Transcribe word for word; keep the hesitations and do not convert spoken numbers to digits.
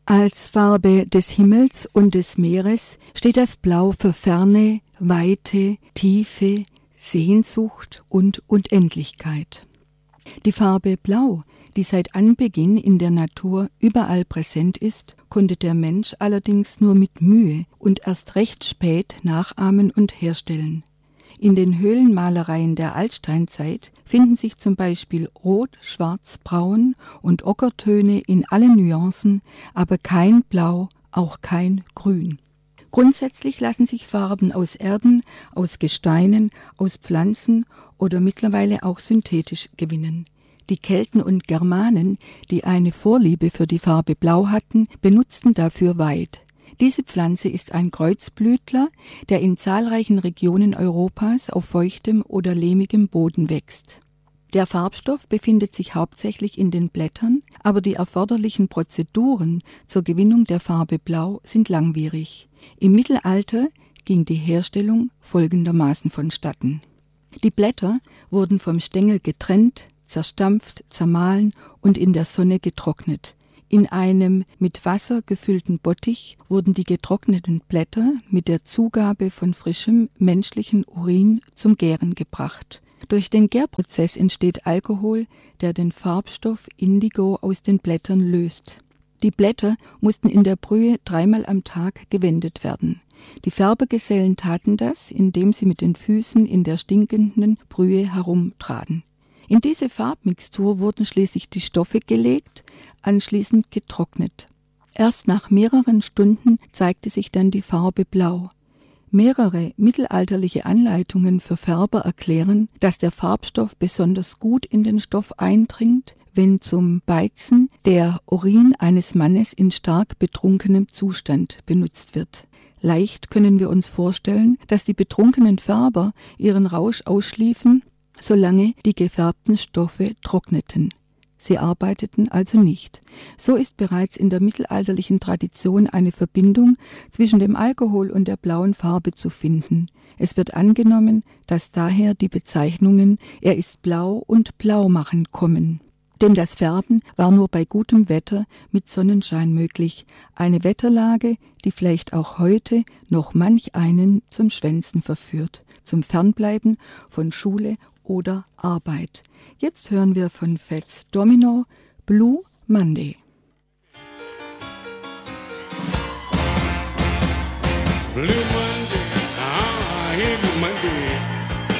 Als Farbe des Himmels und des Meeres steht das Blau für Ferne, Weite, Tiefe, Sehnsucht und Unendlichkeit. Die Farbe Blau, die seit Anbeginn in der Natur überall präsent ist, konnte der Mensch allerdings nur mit Mühe und erst recht spät nachahmen und herstellen. In den Höhlenmalereien der Altsteinzeit finden sich zum Beispiel Rot, Schwarz, Braun und Ockertöne in allen Nuancen, aber kein Blau, auch kein Grün. Grundsätzlich lassen sich Farben aus Erden, aus Gesteinen, aus Pflanzen oder mittlerweile auch synthetisch gewinnen. Die Kelten und Germanen, die eine Vorliebe für die Farbe Blau hatten, benutzten dafür Weid. Diese Pflanze ist ein Kreuzblütler, der in zahlreichen Regionen Europas auf feuchtem oder lehmigem Boden wächst. Der Farbstoff befindet sich hauptsächlich in den Blättern, aber die erforderlichen Prozeduren zur Gewinnung der Farbe Blau sind langwierig. Im Mittelalter ging die Herstellung folgendermaßen vonstatten. Die Blätter wurden vom Stängel getrennt, zerstampft, zermahlen und in der Sonne getrocknet. In einem mit Wasser gefüllten Bottich wurden die getrockneten Blätter mit der Zugabe von frischem menschlichen Urin zum Gären gebracht. Durch den Gärprozess entsteht Alkohol, der den Farbstoff Indigo aus den Blättern löst. Die Blätter mussten in der Brühe dreimal am Tag gewendet werden. Die Färbergesellen taten das, indem sie mit den Füßen in der stinkenden Brühe herumtraten. In diese Farbmixtur wurden schließlich die Stoffe gelegt, anschließend getrocknet. Erst nach mehreren Stunden zeigte sich dann die Farbe Blau. Mehrere mittelalterliche Anleitungen für Färber erklären, dass der Farbstoff besonders gut in den Stoff eindringt, wenn zum Beizen der Urin eines Mannes in stark betrunkenem Zustand benutzt wird. Leicht können wir uns vorstellen, dass die betrunkenen Färber ihren Rausch ausschliefen, solange die gefärbten Stoffe trockneten. Sie arbeiteten also nicht. So ist bereits in der mittelalterlichen Tradition eine Verbindung zwischen dem Alkohol und der blauen Farbe zu finden. Es wird angenommen, dass daher die Bezeichnungen „er ist blau“ und „Blaumachen“ kommen. Denn das Färben war nur bei gutem Wetter mit Sonnenschein möglich, eine Wetterlage, die vielleicht auch heute noch manch einen zum Schwänzen verführt, zum Fernbleiben von Schule oder Arbeit. Jetzt hören wir von Fats Domino Blue Monday. Blue